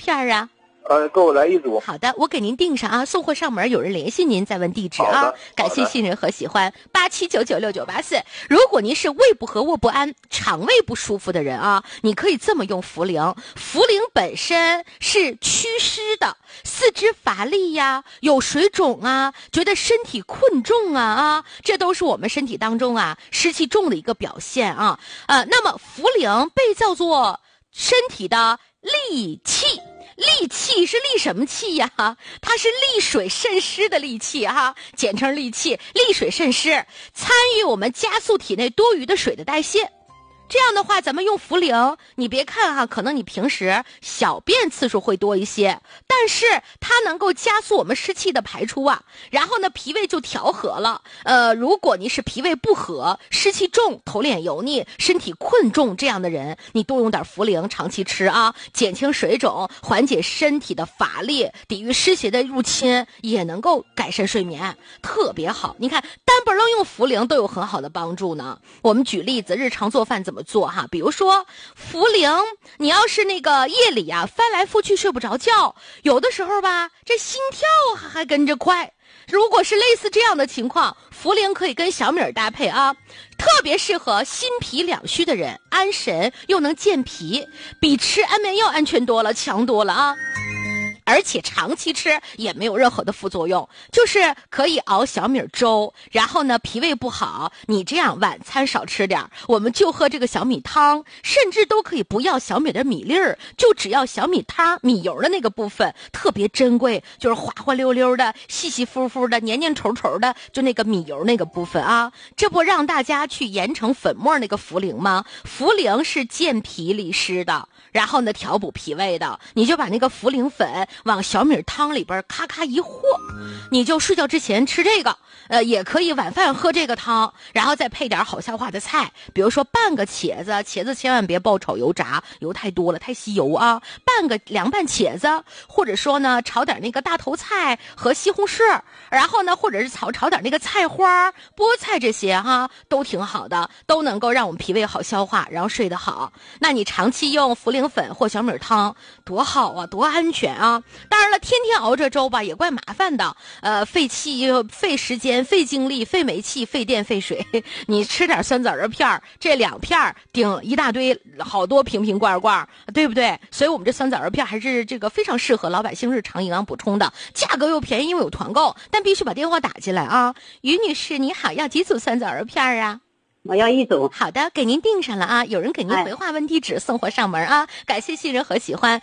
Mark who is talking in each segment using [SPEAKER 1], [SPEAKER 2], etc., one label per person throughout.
[SPEAKER 1] 片啊？
[SPEAKER 2] 给我来一组。
[SPEAKER 1] 好的，我给您订上啊，送货上门，有人联系您再问地址啊。感谢信任和喜欢，87996984。如果您是胃不和、卧不安、肠胃不舒服的人啊，你可以这么用茯苓。茯苓本身是祛湿的，四肢乏力呀，有水肿啊，觉得身体困重啊，这都是我们身体当中啊湿气重的一个表现啊。那么茯苓被叫做身体的利气。利气是利什么气呀？它是利水渗湿的利气哈，简称利气，利水渗湿，参与我们加速体内多余的水的代谢。这样的话，咱们用茯苓，你别看哈，可能你平时小便次数会多一些，但是它能够加速我们湿气的排出啊，然后呢，脾胃就调和了。如果你是脾胃不和、湿气重、头脸油腻、身体困重这样的人，你多用点茯苓，长期吃啊，减轻水肿，缓解身体的乏力，抵御湿邪的入侵，也能够改善睡眠，特别好。你看，单不楞用茯苓都有很好的帮助呢。我们举例子，日常做饭怎么做哈？比如说茯苓，你要是那个夜里啊翻来覆去睡不着觉，有的时候吧这心跳还跟着快，如果是类似这样的情况，茯苓可以跟小米搭配啊，特别适合心脾两虚的人，安神又能健脾，比吃安眠药安全多了，强多了啊。而且长期吃也没有任何的副作用，就是可以熬小米粥，然后呢脾胃不好，你这样晚餐少吃点，我们就喝这个小米汤，甚至都可以不要小米的米粒儿，就只要小米汤米油的那个部分，特别珍贵，就是滑滑溜溜的、细细乎乎的、黏黏稠稠的，就那个米油那个部分啊。这不让大家去研成粉末那个茯苓吗？茯苓是健脾利湿的，然后呢调补脾胃的，你就把那个茯苓粉往小米汤里边咔咔一和，你就睡觉之前吃这个，也可以晚饭喝这个汤，然后再配点好消化的菜，比如说半个茄子，茄子千万别爆炒油炸，油太多了，太吸油啊，半个凉拌茄子，或者说呢炒点那个大头菜和西红柿，然后呢或者是炒点那个菜花、菠菜，这些哈都挺好的，都能够让我们脾胃好消化，然后睡得好。那你长期用茯苓粉或小米汤多好啊，多安全啊。当然了，天天熬这粥吧也怪麻烦的，费气、费时间、费精力、费煤气、费电、费水。你吃点酸枣仁片，这2片顶一大堆，好多瓶罐，对不对？所以我们这酸枣仁片还是这个非常适合老百姓日常营养补充的，价格又便宜，因为有团购，但必须把电话打进来啊。于女士你好，要几组酸枣仁片啊？
[SPEAKER 3] 我要1组。
[SPEAKER 1] 好的，给您订上了啊，有人给您回话问地址，送货上门啊。感谢信任和喜欢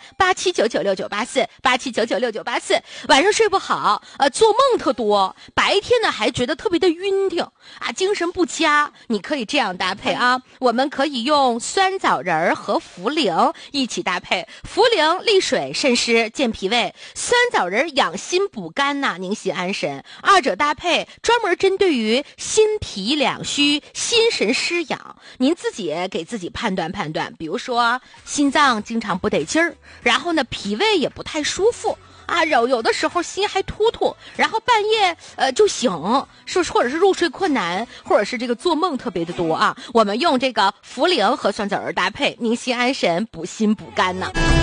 [SPEAKER 1] ，87996984，87996984。晚上睡不好，做梦特多，白天呢还觉得特别的晕挺啊，精神不佳，你可以这样搭配啊。我们可以用酸枣仁和茯苓一起搭配，茯苓利水渗湿健脾胃，酸枣仁养心补肝呐，宁心安神，二者搭配专门针对于心脾两虚、心神失养，您自己给自己判断，比如说心脏经常不得劲儿，然后呢脾胃也不太舒服啊，有的时候心还突突，然后半夜就醒，或者是入睡困难，或者是这个做梦特别的多啊。我们用这个茯苓和酸枣仁搭配，宁心安神，补心补肝呢。